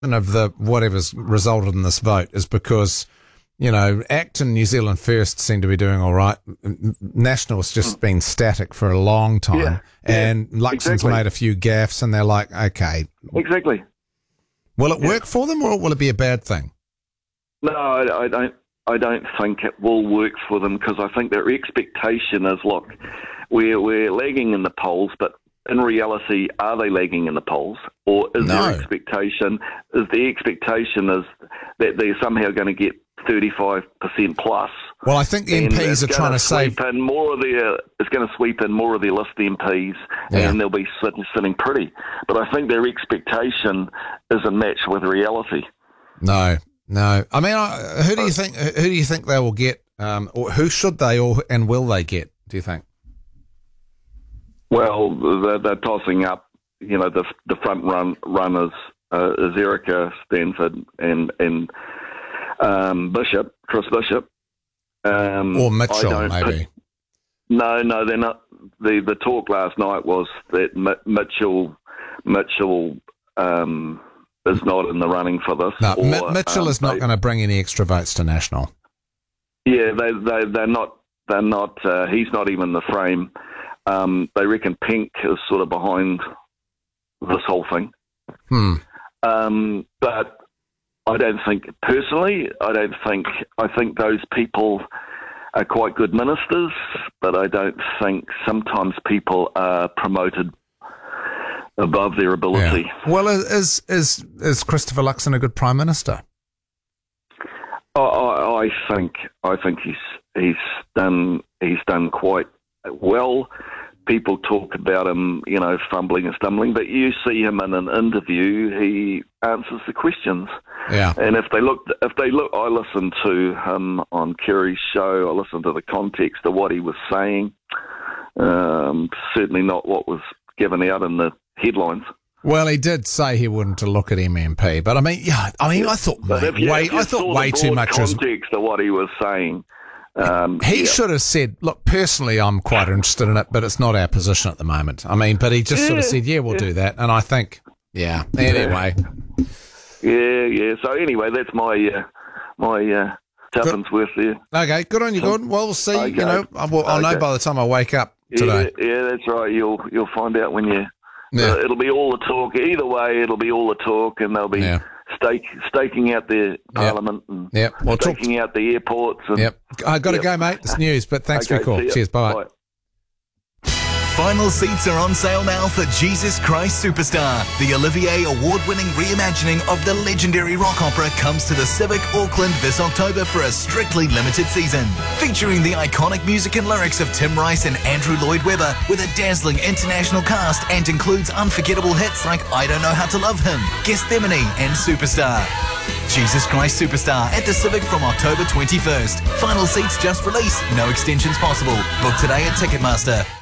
of the whatever's resulted in this vote is because, ACT and New Zealand First seem to be doing all right. National's just been static for a long time, and Luxon's made a few gaffes, and they're like, okay. Exactly. Will it work for them, or will it be a bad thing? No, I don't. I don't think it will work for them because I think their expectation is, look, we're lagging in the polls, but in reality, are they lagging in the polls, or is the expectation is that they're somehow going to get 35% plus? Well, I think the MPs are trying to save. It's going to sweep in more of their list MPs, and they'll be sitting pretty. But I think their expectation isn't matched with reality. No. I mean, who do you think they will get, or who should they and will they get? Do you think? Well, they're tossing up, the front runners, Erica Stanford and Chris Bishop. Or Mitchell, maybe. No, they're not. The talk last night was that Mitchell is not in the running for this. No, Mitchell is not going to bring any extra votes to National. Yeah, they're not. They're not. He's not even in the frame. They reckon Pink is sort of behind this whole thing. But I don't think, personally, I think those people are quite good ministers, but I don't think sometimes people are promoted above their ability. Yeah. Well, is Christopher Luxon a good Prime Minister? I think he's done quite well. People talk about him, fumbling and stumbling, but you see him in an interview, he answers the questions. Yeah. And if they look, I listened to him on Kerry's show. I listened to the context of what he was saying. Certainly not what was given out in the headlines. Well, he did say he wouldn't look at MMP, but I thought way too much context of what he was saying. He should have said, look, personally, I'm quite interested in it, but it's not our position at the moment. But he just sort of said, we'll do that. And I think, anyway. Yeah. So anyway, that's my tuppence worth there. Okay, good on you, Gordon. Well, we'll see. Okay. I'll know by the time I wake up today. Yeah, that's right. You'll find out when you... it'll be all the talk. Either way, it'll be all the talk, and they'll be... staking out the parliament and staking out the airports. And, I've got to go, mate. It's news, but thanks for your call. Cheers. Bye. Final seats are on sale now for Jesus Christ Superstar. The Olivier Award-winning reimagining of the legendary rock opera comes to the Civic Auckland this October for a strictly limited season. Featuring the iconic music and lyrics of Tim Rice and Andrew Lloyd Webber with a dazzling international cast and includes unforgettable hits like I Don't Know How to Love Him, Gethsemane and Superstar. Jesus Christ Superstar at the Civic from October 21st. Final seats just released. No extensions possible. Book today at Ticketmaster.